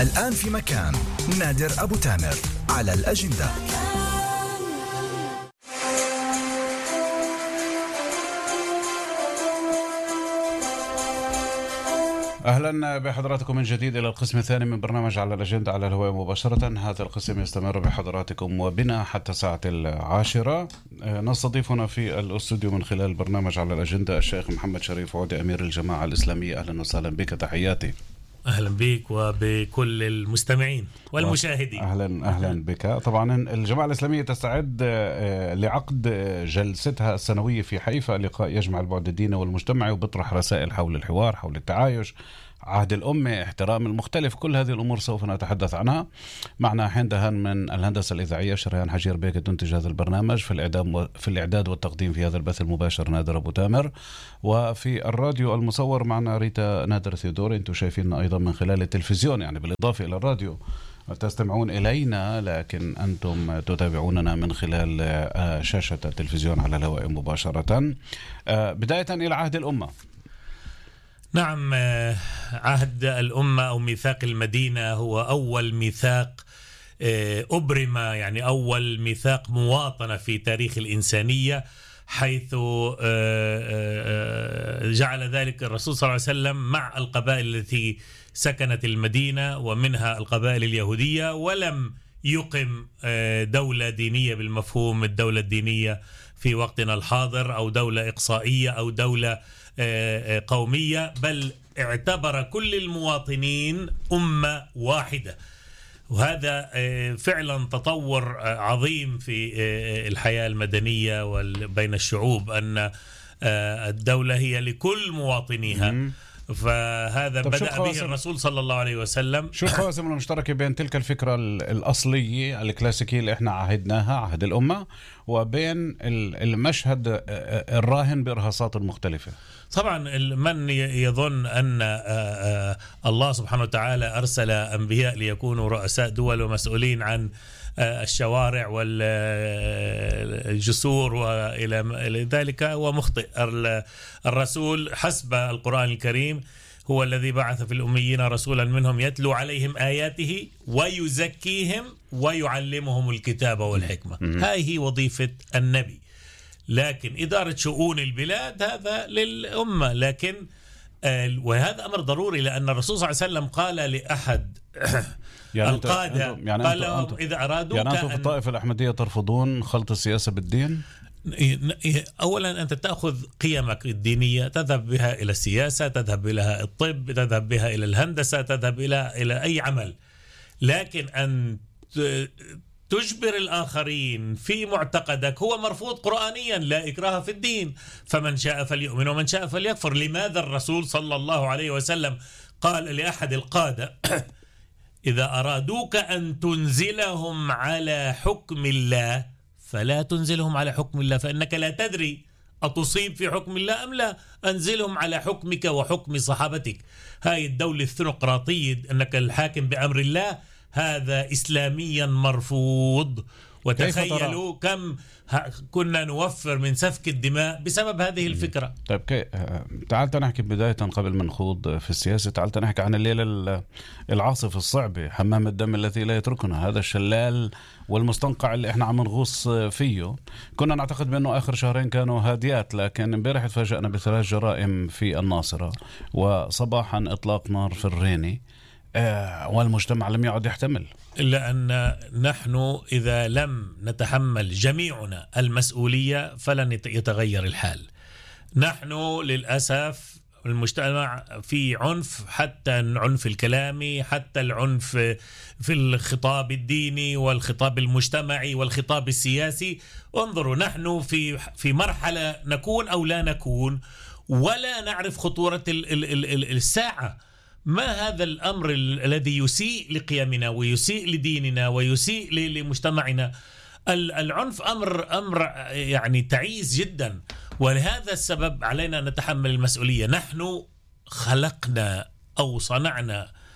الآن في مكان نادر أبو تامر على الأجندة. أهلا بحضراتكم من جديد إلى القسم الثاني من برنامج على الأجندة على الهواء مباشرة. هذا القسم يستمر بحضراتكم وبنا حتى ساعة 10. نستضيفنا في الاستوديو من خلال البرنامج على الأجندة الشيخ محمد شريف عودة أمير الجماعة الإسلامية. أهلا وسهلا بك، تحياتي. أهلا بك وبكل المستمعين والمشاهدين. أهلا بك. طبعا الجماعة الإسلامية تستعد لعقد جلستها السنوية في حيفا، لقاء يجمع البعد الديني والمجتمعي وبيطرح رسائل حول الحوار، حول التعايش، عهد الأمة، احترام المختلف. كل هذه الأمور سوف نتحدث عنها. معنا حين دهان من الهندسة الإذاعية، شريان حجير بيك تنتج هذا البرنامج، في الإعداد والتقديم في هذا البث المباشر نادر أبو تامر، وفي الراديو المصور معنا ريتا نادر ثيودور. انتم شايفيننا أيضا من خلال التلفزيون، يعني بالإضافة إلى الراديو تستمعون إلينا، لكن أنتم تتابعوننا من خلال شاشة التلفزيون على الهواء مباشرة. بداية إلى عهد الأمة. نعم، عهد الأمة أو ميثاق المدينة هو أول ميثاق أبرم، يعني أول ميثاق مواطنة في تاريخ الإنسانية، حيث جعل ذلك الرسول صلى الله عليه وسلم مع القبائل التي سكنت المدينة ومنها القبائل اليهودية، ولم يقم دولة دينية بالمفهوم الدولة الدينية في وقتنا الحاضر، أو دولة إقصائية أو دولة قومية، بل اعتبر كل المواطنين أمة واحدة. وهذا فعلا تطور عظيم في الحياة المدنية بين الشعوب، أن الدولة هي لكل مواطنيها. فهذا بدأ به الرسول صلى الله عليه وسلم. شو القواسم المشتركة بين تلك الفكرة الأصلية الكلاسيكية اللي احنا عهدناها، عهد الأمة، وبين المشهد الراهن بإرهاصات المختلفة؟ طبعا من يظن أن الله سبحانه وتعالى أرسل أنبياء ليكونوا رؤساء دول ومسؤولين عن الشوارع والجسور وإلى ذلك هو مخطئ. الرسول حسب القرآن الكريم هو الذي بعث في الأميين رسولا منهم يتلو عليهم آياته ويزكيهم ويعلمهم الكتاب والحكمة. هذه وظيفة النبي. لكن إدارة شؤون البلاد هذا للأمة. لكن وهذا أمر ضروري، لأن الرسول صلى الله عليه وسلم قال لأحد القادة، قال لهم إذا أرادوا، يعني أنتم في الطائفة الأحمدية ترفضون خلط السياسة بالدين؟ أولا أنت تأخذ قيمك الدينية تذهب بها إلى السياسة، تذهب بها الطب، تذهب بها إلى الهندسة، تذهب إلى أي عمل. لكن أن تجبر الآخرين في معتقدك هو مرفوض قرآنيا. لا إكراه في الدين، فمن شاء فليؤمن ومن شاء فليكفر. لماذا الرسول صلى الله عليه وسلم قال لأحد القادة إذا أرادوك أن تنزلهم على حكم الله فلا تنزلهم على حكم الله، فإنك لا تدري أتصيب في حكم الله أم لا. أنزلهم على حكمك وحكم صحابتك. هاي الدولة الثيوقراطية أنك الحاكم بأمر الله، هذا إسلاميا مرفوض. وتخيلوا كم كنا نوفر من سفك الدماء بسبب هذه الفكرة. طيب تعال نحكي بداية قبل ما نخوض في السياسة. تعال نحكي عن الليلة العاصفة الصعبة، حمام الدم الذي لا يتركنا، هذا الشلال والمستنقع اللي احنا عم نغوص فيه. كنا نعتقد بأنه آخر شهرين كانوا هاديات، لكن امبارح تفاجأنا ب3 جرائم في الناصرة، وصباحا إطلاق نار في الريني، والمجتمع لم يعد يحتمل. لأن نحن إذا لم نتحمل جميعنا المسؤولية فلن يتغير الحال. نحن للأسف المجتمع في عنف، حتى العنف الكلامي، حتى العنف في الخطاب الديني والخطاب المجتمعي والخطاب السياسي. انظروا، نحن في مرحلة نكون أو لا نكون، ولا نعرف خطورة الساعة. ما هذا الأمر الذي يسيء لقيمنا ويسيء لديننا ويسيء لمجتمعنا؟ العنف أمر يعني تعيس جدا، ولهذا السبب علينا أن نتحمل المسؤولية. نحن خلقنا أو صنعنا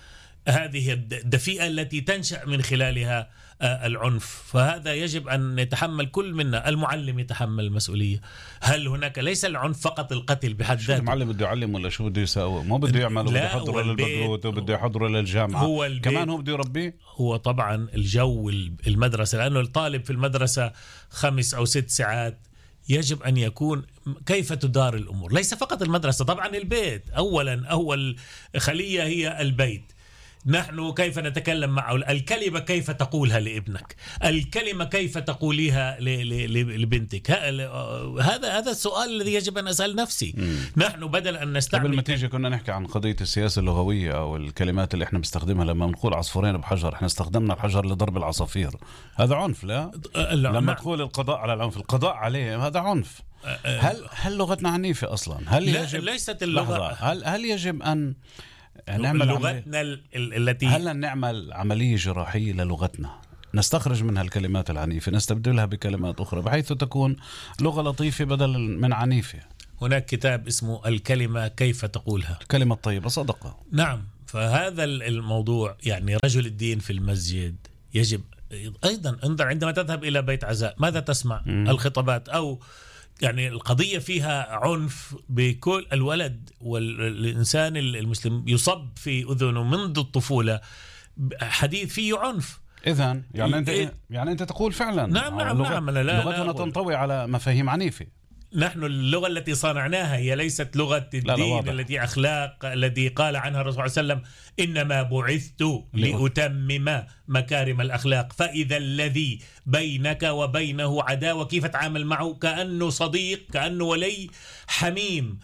هذه الدفيئة التي تنشأ من خلالها العنف. فهذا يجب أن يتحمل كل منا. المعلم يتحمل المسؤولية. هل هناك ليس العنف فقط القتل بحد ذاته. المعلم بده يعلم ولا شو بده يساوي؟ مو بده يعمل، بده يحضره للبكالوريوس وبده يحضره للجامعة كمان، هو بده يربيه. هو طبعا الجو المدرسة، لأنه الطالب في المدرسة 5 أو 6 ساعات، يجب أن يكون كيف تدار الأمور. ليس فقط المدرسة، طبعا البيت أول خلية هي البيت. نحن كيف نتكلم معه، الكلمة كيف تقولها لابنك، الكلمة كيف تقوليها لبنتك. هذا السؤال الذي يجب أن أسأل نفسي. نحن بدل أن نستعمل قبل ما تيجي كنا نحكي عن قضية السياسة اللغوية أو الكلمات اللي احنا بنستخدمها لما بنقول عصفورين بحجر. احنا استخدمنا الحجر لضرب العصافير، هذا عنف. لا لما تقول القضاء على العنف، القضاء عليه، هذا عنف. هل لغتنا عنيفة أصلا؟ هل يجب ليست اللغة، هل يجب أن نعمل لغتنا التي هل نعمل عملية جراحية للغتنا، نستخرج منها الكلمات العنيفة نستبدلها بكلمات أخرى بحيث تكون لغة لطيفة بدل من عنيفة؟ هناك كتاب اسمه الكلمة كيف تقولها، الكلمة الطيبة صدقة. نعم. فهذا الموضوع، يعني رجل الدين في المسجد يجب أيضا انظر عندما تذهب إلى بيت عزاء ماذا تسمع؟ الخطابات، أو يعني القضية فيها عنف بكل الولد والإنسان المسلم يصب في أذنه منذ الطفولة حديث فيه عنف. إذن يعني أنت تقول فعلا نعم لغتنا تنطوي على مفاهيم عنيفة. نحن اللغة التي صنعناها هي ليست لغة الدين التي أخلاق الذي قال عنها الرسول صلى الله عليه وسلم إنما بعثت لأتمم مكارم الأخلاق. فإذا الذي بينك وبينه عداوة كيف تتعامل معه؟ كأنه صديق، كأنه ولي حميم.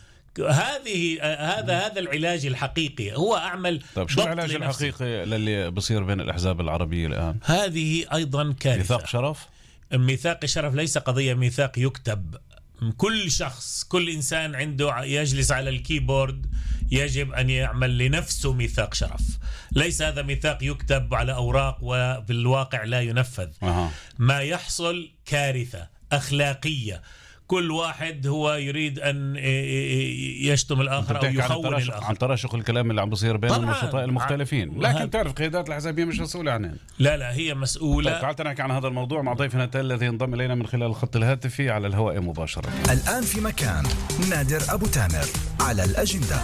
هذا العلاج الحقيقي. هو أعمل. طيب شو العلاج الحقيقي للي بصير بين الأحزاب العربية الآن؟ هذه أيضا كارثة. ميثاق شرف. ميثاق الشرف ليس قضية ميثاق يكتب. كل شخص، كل إنسان عنده يجلس على الكيبورد يجب أن يعمل لنفسه ميثاق شرف. ليس هذا ميثاق يكتب على أوراق وفي الواقع لا ينفذ. ما يحصل كارثة أخلاقية. كل واحد هو يريد أن يشتم الآخر أو يخون الآخر عن تراشق الكلام اللي عم بصير بين النشطاء المختلفين. لكن تعرف قيادات الأحزابية مش مسؤولة عنها. لا هي مسؤولة. تعال نحكي عن هذا الموضوع مع ضيفنا الذي ينضم إلينا من خلال الخط الهاتفي على الهواء مباشرة. الآن في مكان نادر أبو تامر على الأجندة.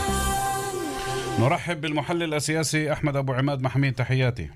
نرحب بالمحلل السياسي أحمد أبو عماد محميد. تحياتي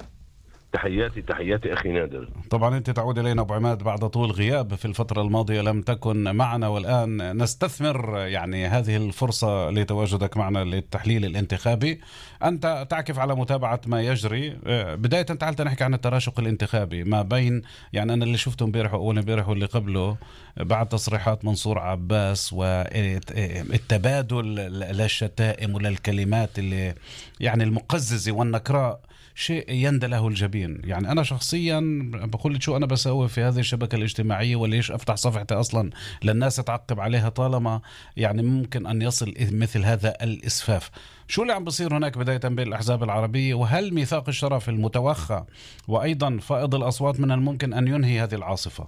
أخي نادر. طبعا أنت تعود إلينا أبو عماد بعد طول غياب. في الفترة الماضية لم تكن معنا، والآن نستثمر يعني هذه الفرصة لتواجدك معنا للتحليل الانتخابي. أنت تعكف على متابعة ما يجري. بداية تعال نحكي عن التراشق الانتخابي ما بين، يعني أنا اللي شفته امبارح وأول امبارح واللي قبله بعد تصريحات منصور عباس والتبادل للشتائم وللكلمات اللي يعني المقززة والنكراء، شيء يندى له الجبين. يعني أنا شخصيا بقول شو أنا بسوي في هذه الشبكة الاجتماعية، وليش أفتح صفحتي أصلا للناس تعقب عليها طالما يعني ممكن أن يصل مثل هذا الإسفاف. شو اللي عم بصير هناك بداية بين الأحزاب العربية؟ وهل ميثاق الشرف المتوخى وأيضا فائض الأصوات من الممكن أن ينهي هذه العاصفة؟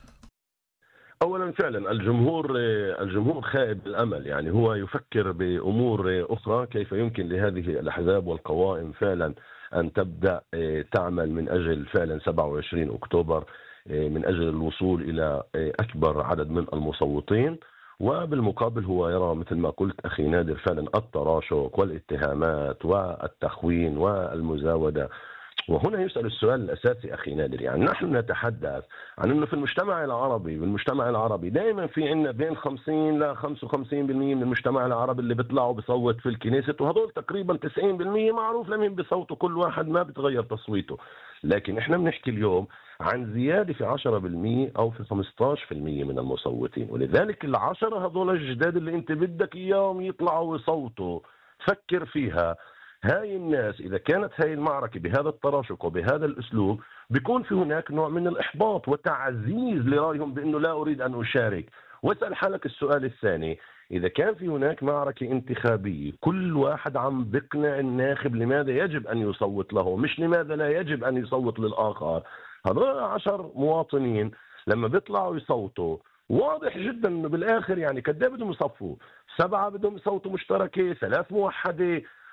أولا فعلا الجمهور خائب الأمل. يعني هو يفكر بأمور أخرى، كيف يمكن لهذه الأحزاب والقوائم فعلا أن تبدأ تعمل من أجل فعلا 27 أكتوبر، من أجل الوصول إلى أكبر عدد من المصوتين. وبالمقابل هو يرى مثل ما قلت أخي نادر فعلا التراشق والاتهامات والتخوين والمزاودة. وهنا يسأل السؤال الأساسي أخي نادر، يعني نحن نتحدث عن أنه في المجتمع العربي دائما في عندنا بين 50 ل 55% من المجتمع العربي اللي بيطلعوا بيصوت في الكنيسة، وهذول تقريبا 90% معروف لمين بيصوتوا، كل واحد ما بتغير تصويته. لكن احنا بنحكي اليوم عن زيادة في 10% أو في 15% من المصوتين، ولذلك ال10 هذول الجداد اللي انت بدك إياهم يطلعوا ويصوتوا، فكر فيها. هاي الناس إذا كانت هاي المعركة بهذا التراشق وبهذا الأسلوب، بيكون في هناك نوع من الإحباط وتعزيز لرأيهم بأنه لا أريد أن أشارك. واسأل حالك السؤال الثاني، إذا كان في هناك معركة انتخابية كل واحد عم بقنع الناخب لماذا يجب أن يصوت له، مش لماذا لا يجب أن يصوت للآخر. هذول 10 مواطنين لما بيطلعوا يصوتوا واضح جدا انه بالاخر يعني قد ايه بدهم يصفوا؟ 7 بدهم يصوتوا مشتركه، 3 موحده.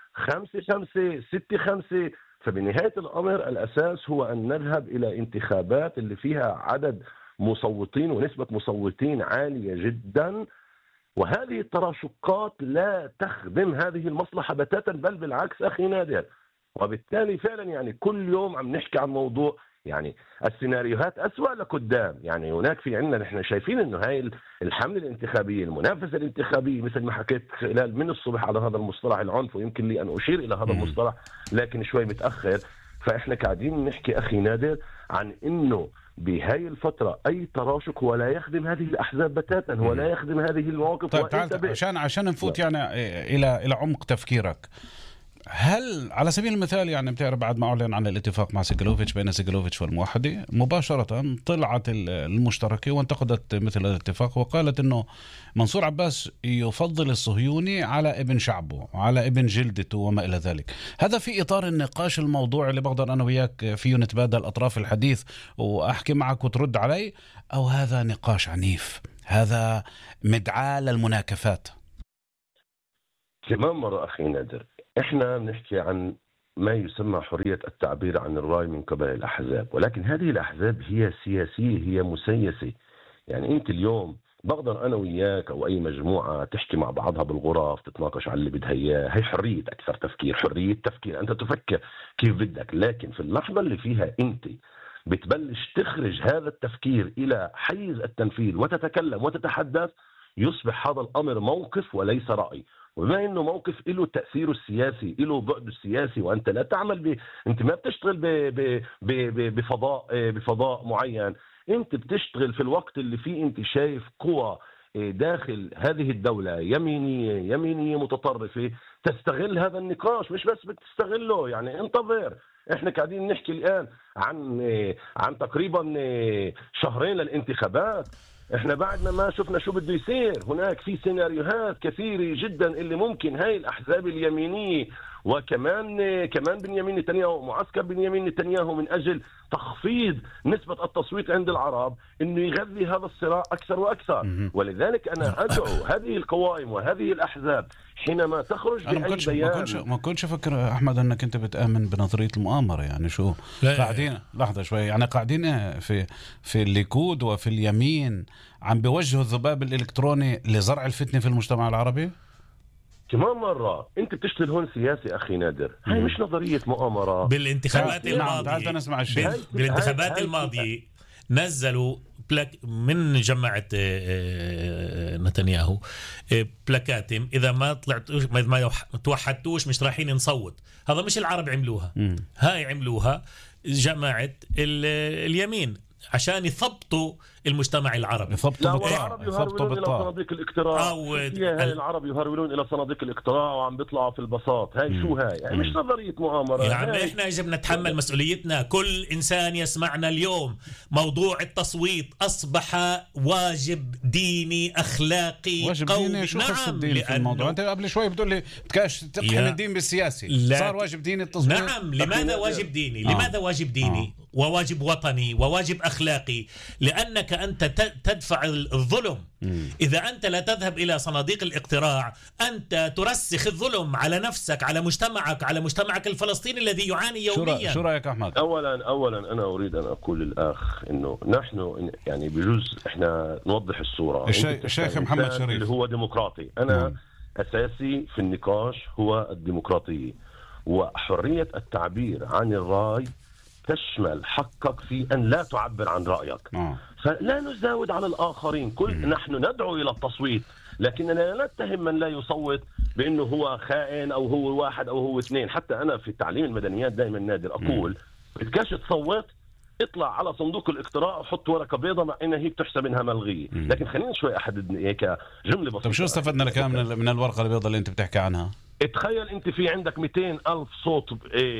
5-5 6-5. فبنهاية الأمر الأساس هو أن نذهب إلى انتخابات اللي فيها عدد مصوتين ونسبة مصوتين عالية جدا، وهذه التراشقات لا تخدم هذه المصلحة بتاتا، بل بالعكس أخي نادر. وبالتالي فعلا يعني كل يوم عم نحكي عن موضوع يعني السيناريوهات أسوأ لقدام. يعني هناك في عندنا نحن شايفين انه هاي الحملة الانتخابية المنافسة الانتخابية مثل ما حكيت خلال من الصبح على هذا المصطلح العنف، ويمكن لي ان اشير الى هذا المصطلح لكن شوي متأخر. فاحنا قاعدين نحكي اخي نادر عن انه بهاي الفترة اي تراشق ولا يخدم هذه الاحزاب بتاتا ولا يخدم هذه المواقف. طيب عشان نفوت يعني الى عمق تفكيرك، هل على سبيل المثال يعني بتعرف بعد ما أعلن عن الاتفاق مع سيكلوفيتش بين سيكلوفيتش والموحدة مباشرة طلعت المشتركة وانتقدت مثل الاتفاق وقالت إنه منصور عباس يفضل الصهيوني على ابن شعبه على ابن جلدته وما إلى ذلك. هذا في إطار النقاش الموضوعي اللي بقدر أنا وياك فيه نتبادل أطراف الحديث وأحكي معك وترد علي، أو هذا نقاش عنيف، هذا مدعاة للمناكفات؟ كمان مرة أخي نادر، احنا بنحكي عن ما يسمى حرية التعبير عن الرأي من قبل الأحزاب، ولكن هذه الأحزاب هي سياسية، هي مسيسة. يعني انت اليوم بقدر انا وياك او اي مجموعة تحكي مع بعضها بالغرف، تتناقش على اللي بدها اياه، هي حرية اكثر تفكير، حرية تفكير، انت تفكر كيف بدك. لكن في اللحظة اللي فيها انت بتبلش تخرج هذا التفكير الى حيز التنفيذ وتتكلم وتتحدث، يصبح هذا الامر موقف وليس رأي. وبما انه موقف له تأثيره السياسي، له بعده السياسي، وانت لا تعمل انت ما بتشتغل بفضاء معين، انت بتشتغل في الوقت اللي فيه انت شايف قوى داخل هذه الدولة يمينية متطرفة تستغل هذا النقاش. مش بس بتستغله، يعني انتظر. احنا قاعدين نحكي الآن عن تقريبا شهرين للانتخابات، احنا بعدنا ما شفنا شو بده يصير. هناك في سيناريوهات كثيرة جدا اللي ممكن هاي الأحزاب اليمينية وكمان بنيامين نتنياهو، معسكر بنيامين نتنياهو، من أجل تخفيض نسبة التصويت عند العرب، إنه يغذي هذا الصراع أكثر وأكثر. ولذلك أنا أدعو هذه القوائم وهذه الأحزاب حينما تخرج بأي بيان. ما كنتش أفكر أحمد أنك أنت بتآمن بنظرية المؤامرة. يعني شو قاعدين لحظة شوي، يعني قاعدين في الليكود وفي اليمين عم بيوجهوا الذباب الإلكتروني لزرع الفتنة في المجتمع العربي. كمان مرة أنت بتشتغل هون سياسي أخي نادر، هاي مش نظرية مؤامرة. بالانتخابات الماضية بالانتخابات الماضية نزلوا من جماعة نتنياهو بلاكاتهم إذا ما طلعتوش ما توحدتوش مش رايحين نصوت. هذا مش العرب عملوها، هاي عملوها جماعة اليمين عشان يثبطوا المجتمع العربي. العرب يهرولون إلى صناديق الاقتراع، العرب يهرولون إلى صناديق الاقتراع وعم بيطلعوا في البساط. هاي شو هاي؟ يعني مش نظرية مؤامرة. يعني احنا يجب نتحمل مسؤوليتنا. كل إنسان يسمعنا اليوم، موضوع التصويت أصبح واجب ديني أخلاقي قومي. شو خص الدين في الموضوع؟ أنت قبل شوي بتقول لي تقحم الدين بالسياسي، صار واجب ديني التصويت. نعم، لماذا واجب ديني؟ لماذا واجب ديني وواجب وطني وواجب أخلاقي؟ لأنك أنت تدفع الظلم. إذا أنت لا تذهب إلى صناديق الاقتراع، أنت ترسخ الظلم على نفسك، على مجتمعك الفلسطيني الذي يعاني يوميا. شو رأيك أحمد؟ أولا أنا أريد أن أقول للأخ إنه نحن يعني بجوز إحنا نوضح الصورة. الشيخ محمد شريف اللي هو ديمقراطي، أنا أساسي في النقاش هو الديمقراطية وحرية التعبير عن الرأي، تشمل حقك في أن لا تعبر عن رأيك. فلا نزاود على الآخرين. نحن ندعو إلى التصويت، لكننا لا نتهم من لا يصوت بأنه هو خائن أو هو واحد أو هو اثنين. حتى أنا في تعليم المدنيات دائما نادر أقول بدكاش تصوت، اطلع على صندوق الاقتراع وحط ورقة بيضاء مع انها هي بتحسب انها ملغية. لكن خلينا شوي احدد هيك جملة بسيطة. طب شو استفدنا لك من الورقة البيضاء اللي انت بتحكي عنها؟ تخيل انت في عندك 200,000 صوت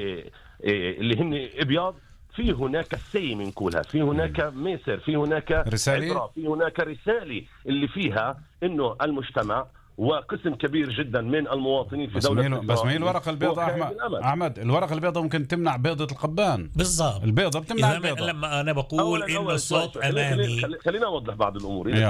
اللي هن ابيض، في هناك سي منقولها، في هناك ميسر، في هناك رسالة، في هناك رسالة اللي فيها انه المجتمع وقسم كبير جدا من المواطنين في دولة بس ما هي الورقة البيضاء أحمد الورقة البيضاء ممكن تمنع بيضة القبان. بالضبط، البيضة بتمنع البيضة. لما أنا بقول إنه الصوت أماني. خلينا أوضح بعض الأمور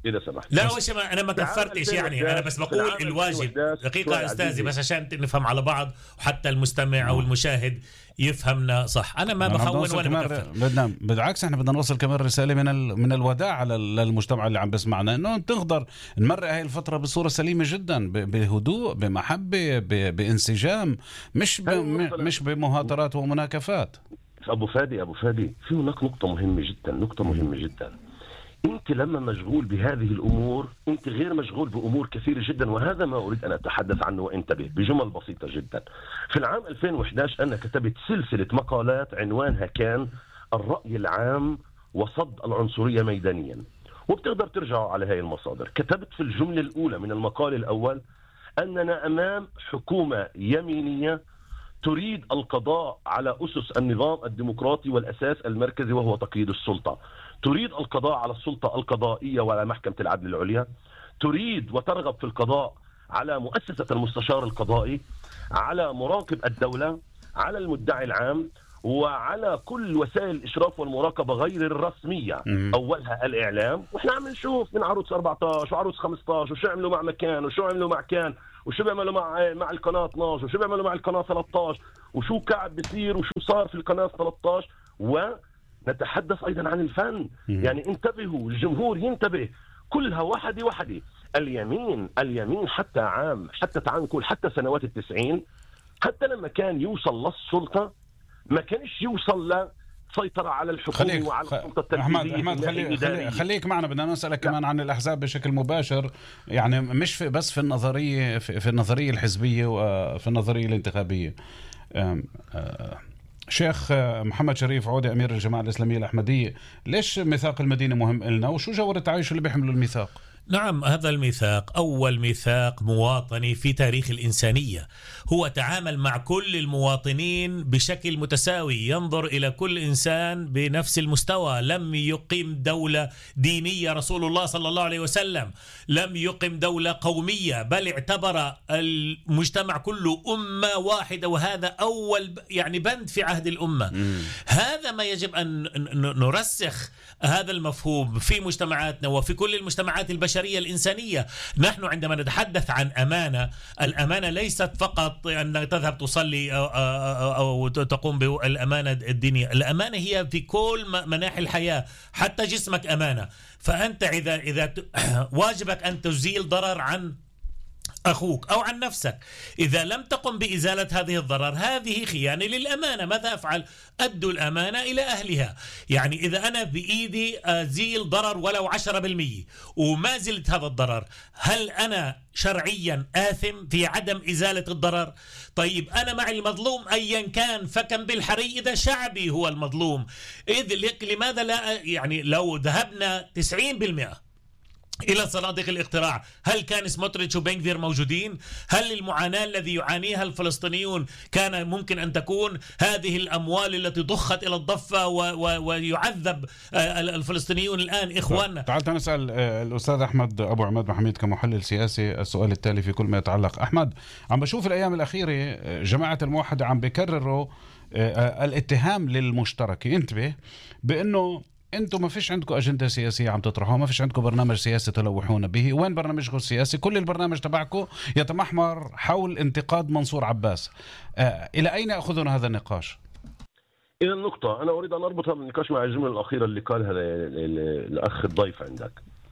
إذا سمحت. لا أول شيء أنا ما كفرتش يعني، أنا بس بقول الواجب. دقيقة أستاذي بس عشان نفهم على بعض وحتى المستمع أو المشاهد يفهمنا صح. أنا ما بخون ولا بكفر، بالعكس احنا بدنا نوصل كمان رسالة من الوداع للمجتمع اللي عم بسمعنا، إنه تقدر نمر هاي الفترة بصورة سليمة جدا، بهدوء، بمحبة، بانسجام، مش بمهاترات ومناكفات. أبو فادي في هناك نقطة مهمة جدا. أنت لما مشغول بهذه الأمور أنت غير مشغول بأمور كثيرة جدا، وهذا ما أريد أن أتحدث عنه وانتبه بجمل بسيطة جدا. في العام 2011 أنا كتبت سلسلة مقالات عنوانها كان الرأي العام وصد العنصرية ميدانيا، وبتقدر ترجعوا على هاي المصادر. كتبت في الجملة الأولى من المقال الأول أننا أمام حكومة يمينية تريد القضاء على أسس النظام الديمقراطي والأساس المركزي وهو تقييد السلطة، تريد القضاء على السلطة القضائية وعلى محكمة العدل العليا، تريد وترغب في القضاء على مؤسسة المستشار القضائي، على مراقب الدولة، على المدعي العام، وعلى كل وسائل الإشراف والمراقبة غير الرسمية. أولها الإعلام، وإحنا عم نشوف من عروض 14 وعروض 15 وشو عملوا مع مكان وشو عملوا مع كان وشو بيعملوا مع القناة 12 وشو بيعملوا مع القناة 13 وشو قاعد بيصير وشو صار في القناة 13. ونتحدث أيضا عن الفن. يعني انتبهوا، الجمهور ينتبه، كلها وحدة. اليمين حتى تعال نقول حتى سنوات 90 حتى لما كان يوصل للسلطة ما كانش يوصل لسيطرة على الحكومة وعلى السلطة التنفيذية. أحمد خليك معنا، بدنا نسألك كمان عن الأحزاب بشكل مباشر، يعني مش بس في النظرية الحزبية وفي النظرية الانتخابية. شيخ محمد شريف عودة أمير الجماعة الإسلامية الأحمدية، ليش ميثاق المدينة مهم إلنا وشو جوهر التعايش اللي بيحملوا الميثاق؟ نعم، هذا الميثاق أول ميثاق مواطني في تاريخ الإنسانية، هو تعامل مع كل المواطنين بشكل متساوي، ينظر إلى كل إنسان بنفس المستوى. لم يقيم دولة دينية رسول الله صلى الله عليه وسلم، لم يقيم دولة قومية، بل اعتبر المجتمع كله أمة واحدة، وهذا أول يعني بند في عهد الأمة. هذا ما يجب أن نرسخ هذا المفهوم في مجتمعاتنا وفي كل المجتمعات البشرية الإنسانية. نحن عندما نتحدث عن أمانة، الأمانة ليست فقط أن تذهب تصلي أو تقوم بالأمانة الدينية، الأمانة هي في كل مناحي الحياة، حتى جسمك أمانة. فأنت إذا واجبك أن تزيل ضرر عن أخوك أو عن نفسك، إذا لم تقم بإزالة هذه الضرر هذه خيانة للأمانة. ماذا أفعل؟ أدوا الأمانة إلى أهلها. يعني إذا أنا بإيدي أزيل ضرر ولو 10% وما زلت هذا الضرر، هل أنا شرعيا آثم في عدم إزالة الضرر؟ طيب أنا مع المظلوم أيا كان، فكم بالحري إذا شعبي هو المظلوم. لماذا لا يعني لو ذهبنا 90% إلى صناديق الاقتراع، هل كان سموتريتش وبنغفير موجودين؟ هل المعاناة الذي يعانيها الفلسطينيون كان ممكن أن تكون هذه الأموال التي ضخت إلى الضفة ويعذب الفلسطينيون الآن إخواننا؟ تعال نسأل الأستاذ أحمد أبو عماد محميد كمحلل سياسي السؤال التالي في كل ما يتعلق. أحمد، عم بشوف الأيام الأخيرة جماعة الموحدة عم بيكرروا الاتهام للمشتركة، انتبه، بأنه انتم ما فيش عندكم أجندة سياسية عم تطرحوها، ما فيش عندكم برنامج سياسي تلوحون به. وين برنامجكم السياسي؟ كل البرنامج تبعكم يتمحور حول انتقاد منصور عباس. إلى أين يأخذون هذا النقاش؟ إلى النقطة أنا أريد أن أربطها بالنقاش مع الجملة الأخيرة اللي قالها الأخ الضيف عندك،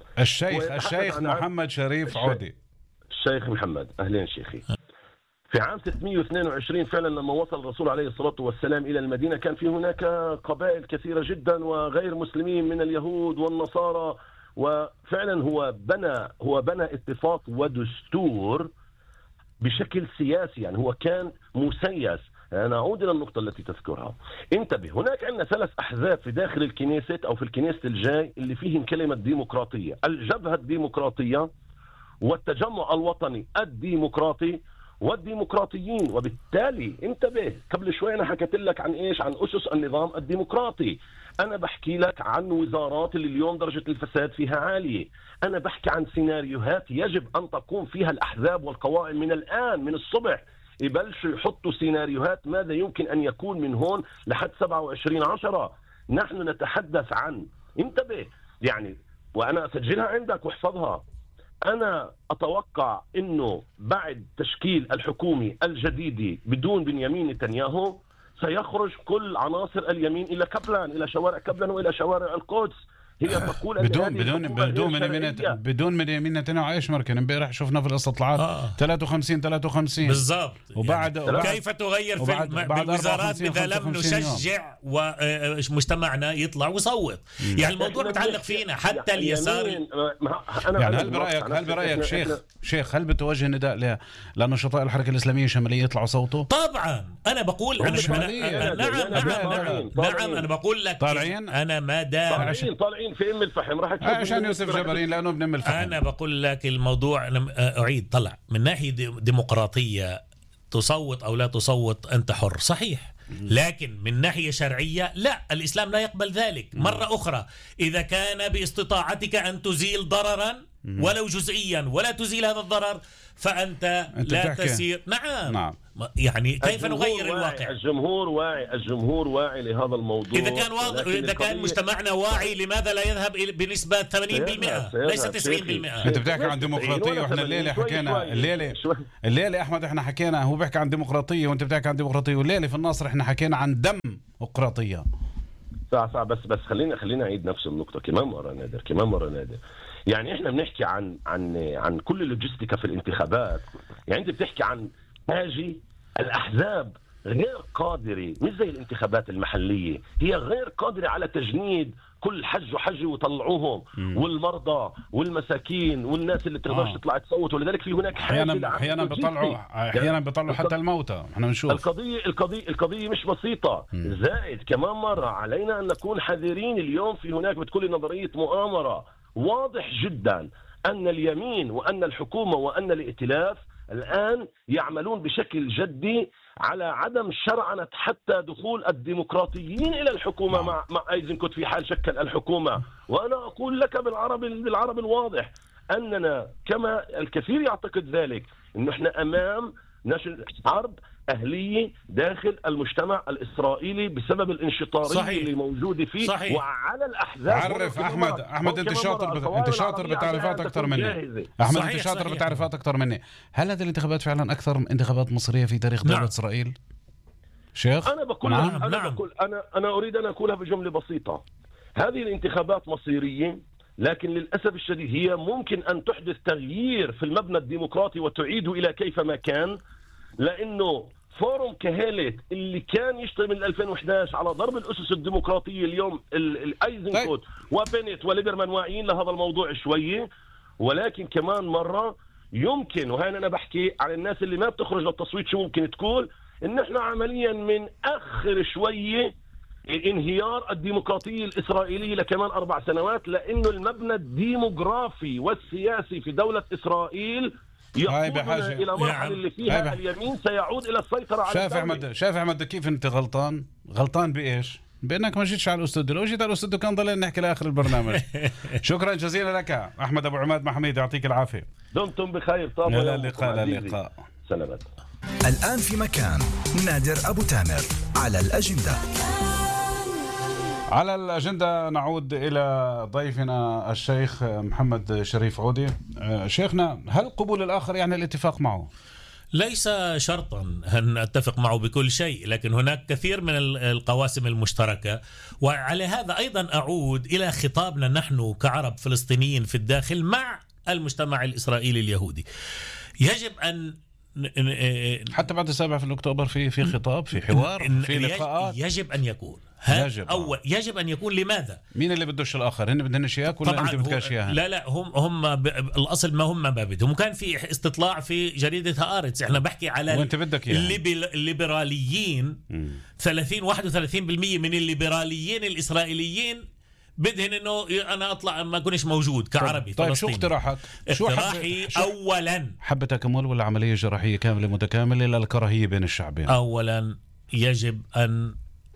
الشيخ محمد شريف عودي. الشيخ محمد، أهلين شيخي. في عام 622 فعلا لما وصل الرسول عليه الصلاة والسلام إلى المدينة كان في هناك قبائل كثيرة جدا وغير مسلمين من اليهود والنصارى، وفعلا هو بنى اتفاق ودستور بشكل سياسي، يعني هو كان مسيس. أنا أعود إلى النقطة التي تذكرها، انتبه، هناك عندنا 3 أحزاب في داخل الكنيسة أو في الكنيسة الجاي اللي فيهم كلمة ديمقراطية: الجبهة الديمقراطية والتجمع الوطني الديمقراطي والديمقراطيين. وبالتالي انتبه، قبل شوي أنا حكيت لك عن إيش؟ عن أسس النظام الديمقراطي. أنا بحكي لك عن وزارات اللي اليوم درجة الفساد فيها عالية. أنا بحكي عن سيناريوهات يجب أن تقوم فيها الأحزاب والقوائم من الآن، من الصبح يبلشوا يحطوا سيناريوهات ماذا يمكن أن يكون من هون لحد 27/10. نحن نتحدث عن، انتبه، يعني وأنا أسجلها عندك واحفظها. أنا أتوقع أنه بعد تشكيل الحكومة الجديدة بدون بنيامين نتنياهو سيخرج كل عناصر اليمين إلى كبلان، إلى شوارع كبلان وإلى شوارع القدس. هي تقول بدون بنيامين نتنياهو ايش مركن امبارح شفنا في الاستطلاعات 53 بالضبط. وبعد يعني كيف تغير في بالوزارات إذا لم نشجع ومجتمعنا يطلع ويصوت؟ يعني الموضوع متعلق فينا حتى اليسار. يعني هل برأيك شيخ هل بتوجه نداء لنشطاء الحركة الإسلامية الشمالية يطلعوا صوته؟ طبعا أنا بقول نعم أنا بقول لك طالعين أنا ما دام طالعين في ام الفحم راح عشان يوسف جبرين لانه ابن ام الفحم. انا بقول لك الموضوع اعيد طلع من ناحيه ديمقراطيه، تصوت او لا تصوت انت حر صحيح، لكن من ناحيه شرعيه لا، الاسلام لا يقبل ذلك. مره اخرى اذا كان باستطاعتك ان تزيل ضررا ولو جزئيا ولا تزيل هذا الضرر فانت لا تسير. نعم. يعني كيف نغير الواقع؟ الجمهور واعي لهذا الموضوع. إذا كان واضح، إذا كان مجتمعنا واعي لماذا لا يذهب بنسبة 80% ليس 90%؟ أنت بتحكي عن ديمقراطية وإحنا الليلة حكينا الليلة أحمد إحنا حكينا، هو بيحكي عن ديمقراطية وأنت بتحكي عن ديمقراطية، والليلة في الناصر إحنا حكينا عن ديمقراطية. صح بس خلينا أعيد نفس النقطة كمان مرة نادر. يعني إحنا بنحكي عن كل اللوجستيكا في الانتخابات. يعني أنت بتحكي عن هاجي الأحزاب غير قادرة، مش زي الانتخابات المحلية، هي غير قادرة على تجنيد كل حج وطلعوهم والمرضى والمساكين والناس اللي تقدرش تطلع تصوت. ولذلك في هناك احيانا بيطلعوا حتى الموتى. احنا بنشوف القضية مش بسيطة. زائد كمان مرة علينا أن نكون حذرين. اليوم في هناك بتكون نظرية مؤامرة. واضح جدا أن اليمين وأن الحكومة وأن الائتلاف الآن يعملون بشكل جدي على عدم شرعنة حتى دخول الديمقراطيين إلى الحكومة مع أيزنكوت في حال شكل الحكومة. وأنا أقول لك بالعربي الواضح أننا كما الكثير يعتقد ذلك أنه إحنا أمام نشر حرب أهلية داخل المجتمع الإسرائيلي بسبب الانشطارية اللي موجودة فيه. صحيح. وعلى الأحزاب عرف أحمد أنت شاطر بتعريفات أكثر مني. أحمد أنت شاطر بتعريفات أكثر مني. هل هذه الانتخابات فعلا أكثر انتخابات مصرية في تاريخ دولة إسرائيل؟ شيخ أنا بقول أنا أريد أن أقولها بجملة بسيطة. هذه الانتخابات مصيرية، لكن للأسف الشديد هي ممكن أن تحدث تغيير في المبنى الديمقراطي وتعيده إلى كيفما كان. لأنه فورم كهالت اللي كان يشتغل من 2011 على ضرب الأسس الديمقراطية، اليوم الأيزنكوت وبنت وليبرمان واعيين لهذا الموضوع شوية. ولكن كمان مرة يمكن، وهنا أنا بحكي على الناس اللي ما بتخرج للتصويت، شو ممكن تقول إن إحنا عمليا من أخر شوية انهيار الديمقراطية الإسرائيلية لكمان 4 سنوات، لأنه المبنى الديموغرافي والسياسي في دولة إسرائيل يقودنا إلى مرحلة اللي فيها اليمين سيعود إلى السيطرة على الدولة. شايف أحمد كيف أنت غلطان بإيش؟ بأنك ما جيتش على الأستوديو. لو جيت على الأستوديو كان ضلنا نحكي لآخر البرنامج. شكرا جزيلا لك أحمد أبو عماد محميد، يعطيك العافية. دمتم بخير. لا اللقاء. سلامات. الآن في مكان نادر أبو تامر على الأجندة نعود إلى ضيفنا الشيخ محمد شريف عودي. شيخنا، هل قبول الآخر يعني الاتفاق معه؟ ليس شرطا أن أتفق معه بكل شيء، لكن هناك كثير من القواسم المشتركة. وعلى هذا أيضا أعود إلى خطابنا نحن كعرب فلسطينيين في الداخل مع المجتمع الإسرائيلي اليهودي. يجب أن حتى بعد 7 أكتوبر في خطاب، في حوار، في لقاءات يجب أن يكون. يجب أن يكون. لماذا؟ مين اللي بدوش الآخر؟ هن بدهنش إياك ولا أنت بدكاش إياها؟ لا هم الأصل ما بدهم. وكان في استطلاع في جريدة هآرتس، احنا بحكي على وانت بدك الليبراليين. 31% من الليبراليين الإسرائيليين بدهن انه انا اطلع ما اكونش موجود كعربي. طيب شو اقتراحك؟ اقتراحي اولا حبة تكمل ولا عملية جراحية كاملة متكاملة للكراهية بين الشعبين؟ اولا يجب ان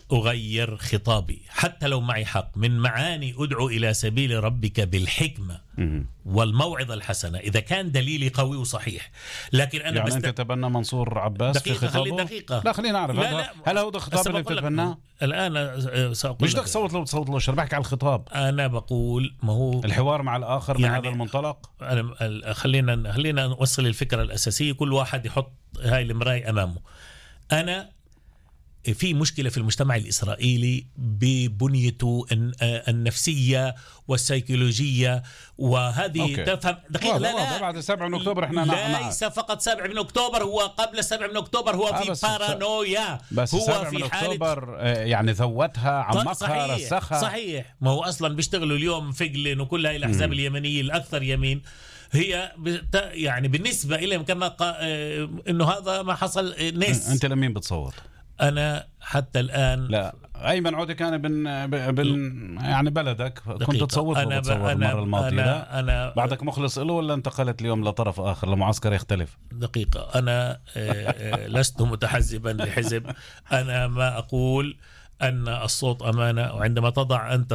أغير خطابي حتى لو معي حق. من معاني أدعو إلى سبيل ربك بالحكمة والموعظة الحسنة إذا كان دليلي قوي وصحيح. لكن أنا يعني أنت تتبنى منصور عباس في خطابه؟ دقيقة. لا خلينا نعرف هل هو ده الخطاب اللي بتتبناه؟ الآن سأقول مش بدك تصوت لو تصوت له، شو بحكي على الخطاب؟ أنا بقول ما هو الحوار مع الآخر يعني من هذا المنطلق. خلينا نوصل الفكرة الأساسية، كل واحد يحط هاي المراية أمامه. أنا في مشكلة في المجتمع الإسرائيلي ببنيته النفسية والسيكولوجية، وهذه تفهم دقيقة. لا بعد 7 من أكتوبر احنا ليس فقط 7 من أكتوبر، هو قبل 7 من أكتوبر هو في بارانويا. بس هو 7 من أكتوبر يعني ذوتها عمقها رسخها. صحيح، ما هو أصلا بيشتغلوا اليوم فجلن وكل هاي الأحزاب اليمنية الأكثر يمين هي يعني بالنسبة إليهم كما إنه هذا ما حصل ناس. أنت لمين بتصوت؟ أنا حتى الآن لا، أيمن عودة كان يعني بلدك كنت تصوت المرة الماضية. أنا بعدك مخلص له ولا انتقلت اليوم لطرف آخر لمعسكر يختلف؟ دقيقة، أنا لست متحزبا لحزب. أنا ما أقول أن الصوت أمانة، وعندما تضع أنت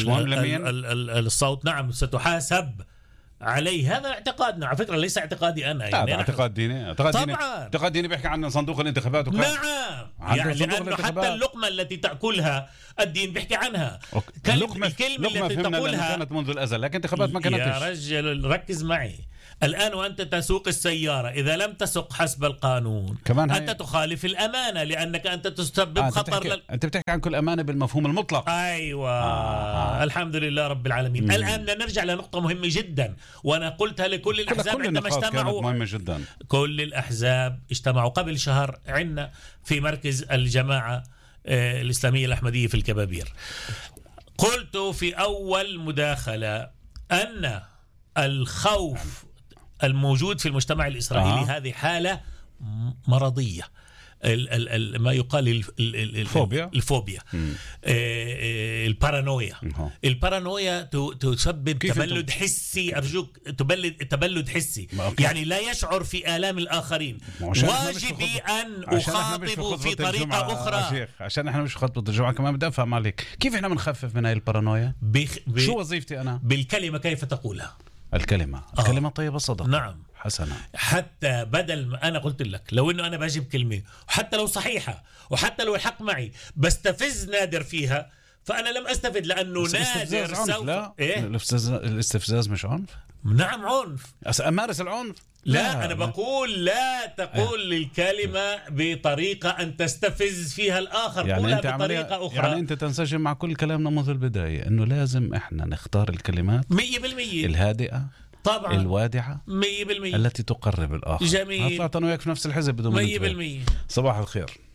الصوت نعم ستحاسب عليه. هذا اعتقادنا على فكرة، ليس اعتقادي أنا. يعني اعتقاد ديني. اعتقاد ديني بيحكي عن صندوق الانتخابات نعم، يعني لأنه حتى اللقمة التي تأكلها الدين بيحكي عنها. الكلمة التي تقولها كانت منذ الأزل، لكن انتخابات ما كانتش. يا رجل ركز معي الآن، وأنت تسوق السيارة إذا لم تسق حسب القانون أنت تخالف الأمانة، لأنك أنت تسبب خطر أنت بتحكي عن كل أمانة بالمفهوم المطلق. أيوة. الحمد لله رب العالمين. الآن نرجع لنقطة مهمة جدا، وأنا قلتها لكل الأحزاب عندما اجتمعوا. مهمة جدا. كل الأحزاب اجتمعوا قبل شهر عندنا في مركز الجماعة الإسلامية الأحمدية في الكبابير. قلت في أول مداخلة أن الخوف الموجود في المجتمع الإسرائيلي هذه حالة مرضية، ما يقال الفوبيا، البارانويا. البارانويا تسبب تبلد حسي، أرجوك تبلد حسي، يعني لا يشعر في آلام الآخرين. واجبي أن أخاطب في طريقة أخرى. عشان احنا مش في خطبة الجمعة كمان بدي أفهم عليك كيف احنا بنخفف من هاي البارانويا. شو وظيفتي أنا؟ بالكلمة كيف تقولها. الكلمة طيبة صدق. نعم حسنا. حتى بدل ما أنا قلت لك لو إنه أنا بجيب كلمة وحتى لو صحيحة وحتى لو الحق معي بستفز نادر فيها، فأنا لم أستفد لأنه نادر سوف. لا الاستفزاز مش عنف. نعم عنف. أمارس العنف. لا أنا بقول لا تقول الكلمة بطريقة أن تستفز فيها الآخر، يعني قولها بطريقة أخرى. يعني أنت تنسجم مع كل كلامنا منذ البداية إنه لازم إحنا نختار الكلمات 100% الهادئة طبعا، الوادعة 100% التي تقرب الآخر. جميل. طلعت أنا وياك في نفس الحزب بدون 100%. صباح الخير.